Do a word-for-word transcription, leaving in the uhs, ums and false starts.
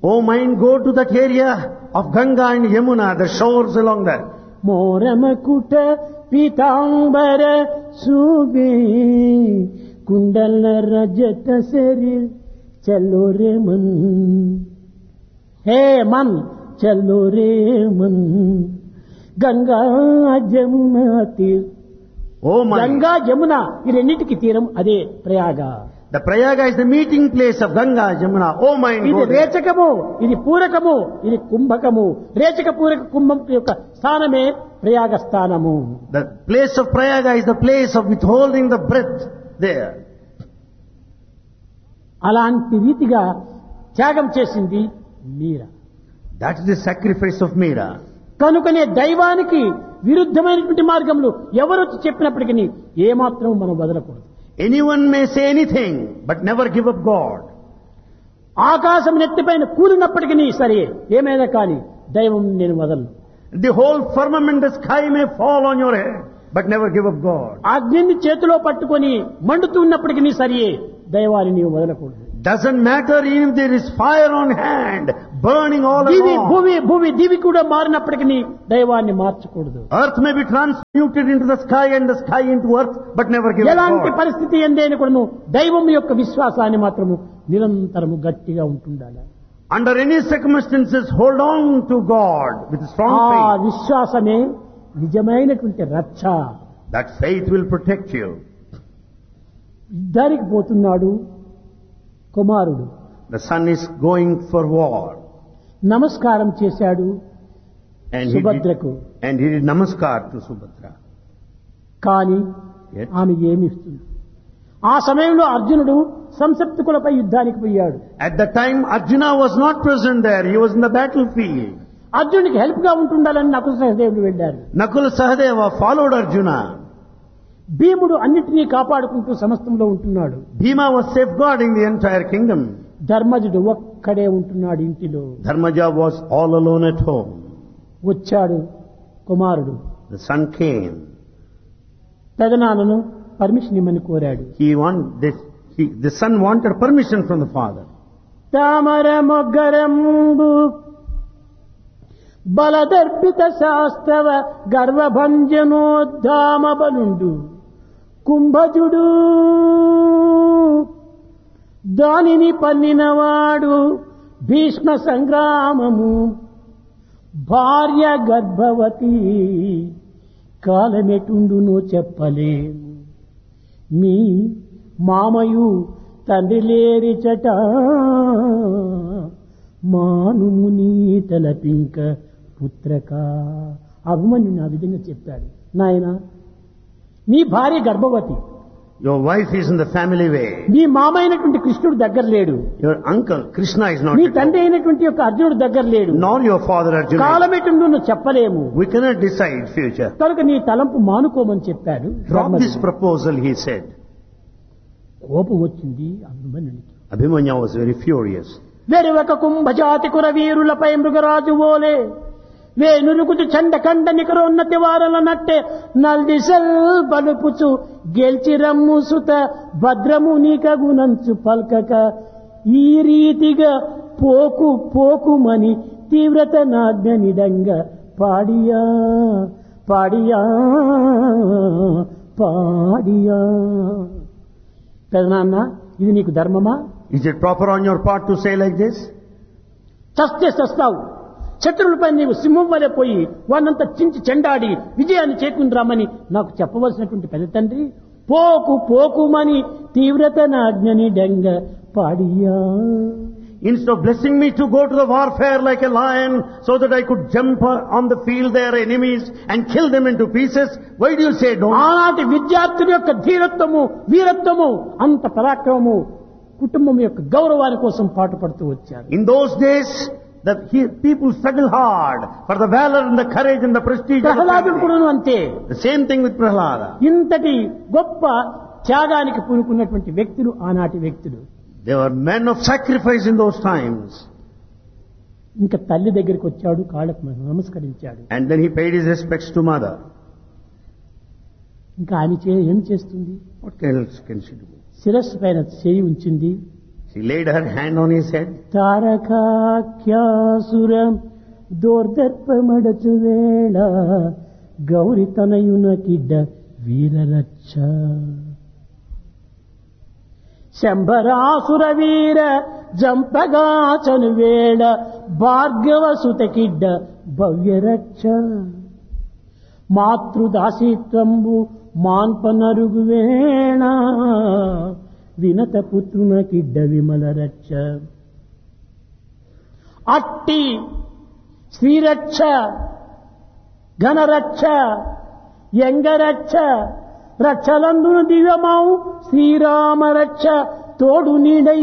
O mind, go to that area of Ganga and Yamuna, the shores along there. మోరమకుట Pitambara సూబే కుండల రజత శరీర్ చలో రే మన్ హే మన్ చలో రే Mann Ganga Jamuna తీర్ O mind, Ganga Jamuna ఈ రెండింటికి తీరం అదే Prayag. the Prayaga is the meeting place of Ganga, Jamuna. O mind, ఇది go there. రేచకము, ఇది పూరకము, ఇది కుంభకము. రేచక పూరక కుంభం యొక్క స్థానమే ప్రయాగ స్థానము. The place of Prayaga is the place of withholding the breath there. అలాంటి రీతిగా త్యాగం చేసింది మీరా. That is the sacrifice of Meera. కనుకనే దైవానికి విరుద్ధమైనటువంటి మార్గంలో ఎవరు చెప్పినప్పటికీ ఏమాత్రం మనం వదలకూడదు. Anyone may say anything, but never give up God. ఆకాశం నెత్తిపైన కూలినప్పటికీ సరే ఏమైనా కానీ దైవం నేను వదలను. The whole firmament, the sky may fall on your head, but never give up God. అగ్నిని చేతిలో పట్టుకొని మండుతున్నప్పటికీ సరే దైవాన్ని నీవు వదలకూడదు. Doesn't matter even if there is fire on hand, burning all Divi along. భూమి భూమి దివి కూడా మారినప్పటికీ దైవాన్ని మార్చకూడదు. Earth may be transmuted into the sky and the sky into earth, but never give up ఎలాంటి God. పరిస్థితి ఎందైనా కూడాను దైవం యొక్క విశ్వాసాన్ని మాత్రము నిరంతరము గట్టిగా ఉంటుండాలి. Under any circumstances, hold on to God with strong ఆ faith. విశ్వాసమే నిజమైనటువంటి రక్ష. That faith will protect you. యుద్ధానికి పోతున్నాడు కుమారుడు. The son is going for war. నమస్కారం చేశాడు And he, did, సుభద్రకు. and he did namaskar to Subhadra. కానీ Yet, ఆమె ఏమి ఇస్తుంది? ఆ సమయంలో అర్జునుడు సంసప్తకులపై యుద్ధానికి పోయాడు. at the time, Arjuna was not present there. He was in the battlefield. అర్జునుడికి హెల్ప్ గా ఉంటుండాలని నకుల సహదేవుడు వెళ్ళారు. Nakula Sahadeva followed Arjuna. భీముడు అన్నిటినీ కాపాడుకుంటూ సమస్తంలో ఉంటున్నాడు. Bhima was safeguarding the entire kingdom. ధర్మజుడు ఒక్కడే ఉంటున్నాడు ఇంటిలో. Dharmaja was all alone at home. వచ్చాడు కుమారుడు. The son came. పెదనాన్నను పర్మిషన్ ఇమ్మని కోరాడు. He want, this, he, the son wanted permission from the father. తామర మొగ్గరంబు బలదర్పిత శాస్త్రవ గర్వభంజనోద్ధామ బలుండు కుంభజుడు దానిని పన్నినవాడు భీష్మ సంగ్రామము భార్య గర్భవతి కాలమెటుండునో చెప్పలేము మీ మామయు తండ్రి లేరిచట మానుముని తలపింక పుత్రక. అభిమన్యుని ఆ విధంగా చెప్పాడు. నాయన నీ భార్య గర్భవతి, Your wife is in the family way. నీ మామ అయినటువంటి కృష్ణుడు దగ్గర లేడు, Your uncle Krishna is not నీ at తండ్రి home. అయినటువంటి యొక్క అర్జునుడు దగ్గర లేడు, Nor your father Arjuna. కాలమెటుండు నువ్వు చెప్పలేము, We cannot decide future. కనుక నీ తలంపు మానుకోమని చెప్పాడు. Drop this proposal, he said. కోపం వచ్చింది అభిమన్యునికి. Abhimanyu was very furious. వెరువక కుంభజాతి కుర వీరులపై మృగరాజు ఓలే వేనురుగుతు చండ కండ నికరోన్నతి వారల నట్టే నల్దిశల్ బలుపుచు గెల్చి రమ్ము సుత భద్రము నీకగునంచు పల్కక ఈ రీతిగా పోకు పోకుమని తీవ్రత నాజ్ఞనిడంగ పాడియా పాడియా పాడియా. పెదనాన్న, ఇది నీకు ధర్మమా? Is it proper on your part to say like this? చస్తే చస్తావు, శత్రువులపై నీవు సింహం వలె పోయి వానంతా చించి చెండాడి విజయాన్ని చేకుండ్రామని నాకు చెప్పవలసినటువంటి పెద్ద తండ్రి పోకు పోకుమని తీవ్రత నాజ్ఞని డెంగ పాడియా. Instead of blessing me to go to the warfare like a lion so that I could jump on the field their enemies and kill them into pieces, why do you say don't? ఆనాటి విద్యార్థుల యొక్క ధీరత్వము వీరత్వము అంత పరాక్రమము కుటుంబం యొక్క గౌరవాని కోసం పాటుపడుతూ వచ్చారు. In those days, the he, people struggle hard for the valor and the courage and the prestige of the ప్రహ్లాదుడు family. కూడా అంతే. The same thing with Prahlada. ఇంతటి గొప్ప త్యాగానికి పూనుకున్నటువంటి వ్యక్తులు ఆనాటి వ్యక్తులు. They were men of sacrifice in those times. ఇంకా తల్లి దగ్గరికి వచ్చాడు, కాళ్ళకు నమస్కరించాడు. And then he paid his respects to mother. ఇంకా ఆమె చే ఏం చేస్తుంది? What else can she do? శిరస్సు పైన చేయి ఉంచింది. She laid her hand on his head. తారకాఖ్యాసురం దోర్దర్పమడచు వేళ గౌరి తనయునకిడ్డ వీరరచ్చ శంభరాసుర వీర జంపగాచను వేళ భార్గవ సుతకిడ్డ భవ్యరక్ష మాతృదాసిత్వంబు మాన్పనరుగు వేణ వినత పుత్రునకిడ్డ విమల రక్ష అట్టి శ్రీరక్ష ఘనరక్ష యంగరక్ష రక్షలందును దివ్యమావు శ్రీరామ రక్ష తోడు నీడై